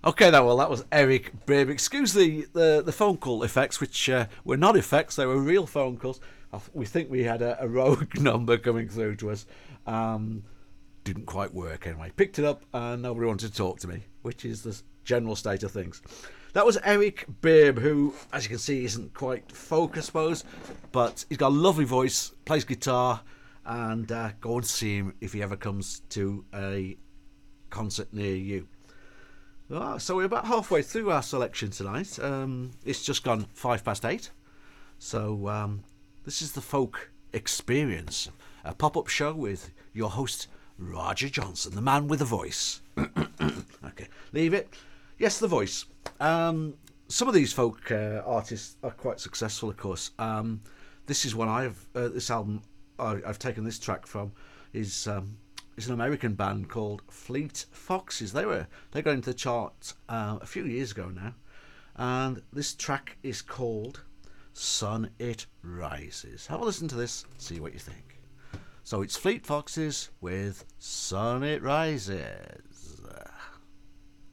Okay, then, well, that was Eric Babe. Excuse the phone call effects, which were not effects, they were real phone calls. We think we had a rogue number coming through to us. Didn't quite work anyway. Picked it up and nobody wanted to talk to me, which is the general state of things. That was Eric Babe, who, as you can see, isn't quite folk, I suppose, but he's got a lovely voice, plays guitar, and go and see him if he ever comes to a concert near you. So we're about halfway through our selection tonight. It's just gone 8:05. So this is the Folk Experience, a pop-up show with your host, Roger Johnson, the man with the voice. Okay, leave it. Yes, the voice. Some of these folk artists are quite successful, of course. This is one this album I've taken this track from is an American band called Fleet Foxes. They got into the chart a few years ago now, and this track is called Sun It Rises. Have a listen to this, see what you think. So it's Fleet Foxes with Sun It Rises.